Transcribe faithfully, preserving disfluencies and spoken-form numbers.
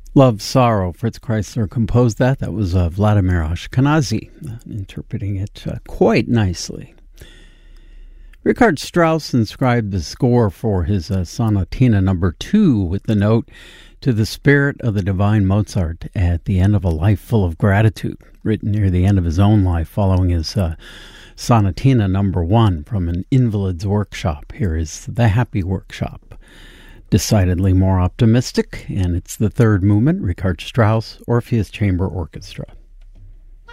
Love, Sorrow. Fritz Kreisler composed that. That was uh, Vladimir Ashkenazy uh, interpreting it uh, quite nicely. Richard Strauss inscribed the score for his uh, Sonatina number two with the note, "To the spirit of the divine Mozart at the end of a life full of gratitude," written near the end of his own life following his uh, Sonatina number one from an invalid's workshop. Here is the Happy Workshop. Decidedly more optimistic, and it's the third movement, Richard Strauss, Orpheus Chamber Orchestra.